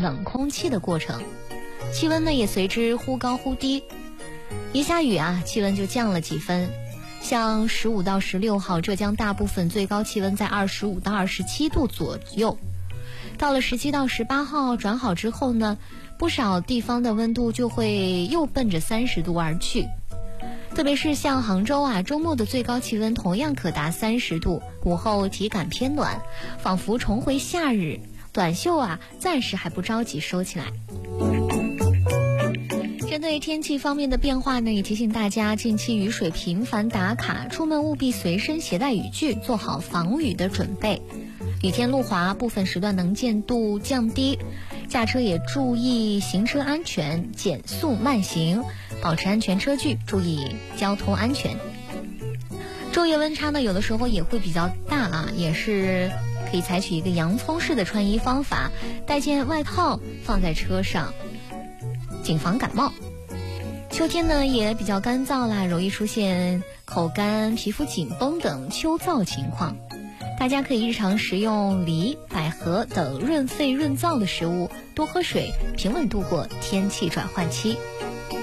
冷空气的过程，气温呢也随之忽高忽低。一下雨啊，气温就降了几分。像15到16号，浙江大部分最高气温在25到27度左右。到了17到18号转好之后呢，不少地方的温度就会又奔着30度而去。特别是像杭州啊，周末的最高气温同样可达30度，午后体感偏暖，仿佛重回夏日。短袖啊，暂时还不着急收起来。针对天气方面的变化呢，也提醒大家近期雨水频繁打卡，出门务必随身携带雨具，做好防雨的准备。雨天路滑，部分时段能见度降低，驾车也注意行车安全，减速慢行，保持安全车距，注意交通安全。昼夜温差呢，有的时候也会比较大啊，也是可以采取一个洋葱式的穿衣方法，带件外套放在车上，谨防感冒。秋天呢也比较干燥啦，容易出现口干、皮肤紧绷等秋燥情况。大家可以日常食用梨、百合等润肺润燥的食物，多喝水，平稳度过天气转换期。